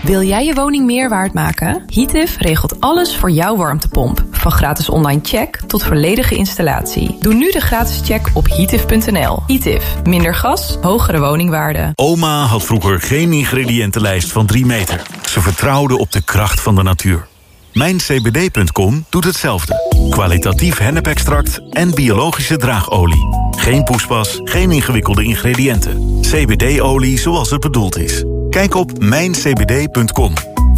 Wil jij je woning meer waard maken? Heative regelt alles voor jouw warmtepomp. Van gratis online check tot volledige installatie. Doe nu de gratis check op heative.nl. Heative. Minder gas, hogere woningwaarde. Oma had vroeger geen ingrediëntenlijst van 3 meter. Ze vertrouwde op de kracht van de natuur. Mijncbd.com doet hetzelfde. Kwalitatief hennepextract en biologische draagolie. Geen poespas, geen ingewikkelde ingrediënten. CBD-olie zoals het bedoeld is. Kijk op mijncbd.com.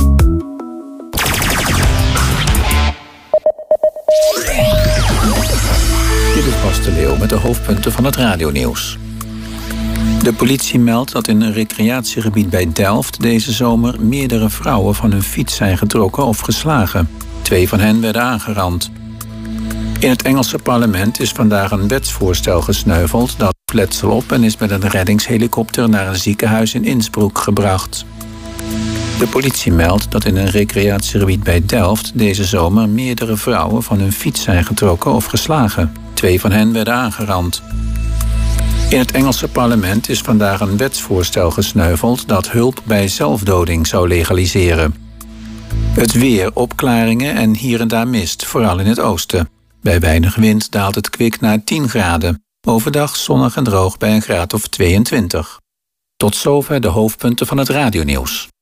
Dit is Bas de Leeuw met de hoofdpunten van het radionieuws. De politie meldt dat in een recreatiegebied bij Delft deze zomer meerdere vrouwen van hun fiets zijn getrokken of geslagen. 2 van hen werden aangerand. In het Engelse parlement is vandaag een wetsvoorstel gesneuveld dat letsel op en is met een reddingshelikopter naar een ziekenhuis in Innsbruck gebracht. De politie meldt dat in een recreatiegebied bij Delft deze zomer meerdere vrouwen van hun fiets zijn getrokken of geslagen. 2 van hen werden aangerand. In het Engelse parlement is vandaag een wetsvoorstel gesneuveld dat hulp bij zelfdoding zou legaliseren. Het weer, opklaringen en hier en daar mist, vooral in het oosten. Bij weinig wind daalt het kwik naar 10 graden. Overdag zonnig en droog bij een graad of 22. Tot zover de hoofdpunten van het radionieuws.